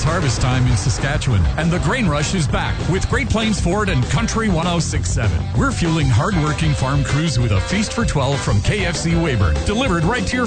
harvest time in Saskatchewan, and the grain rush is back with Great Plains Ford and Country 1067. We're fueling hardworking farm crews with a feast for 12 from KFC Weyburn, delivered right to your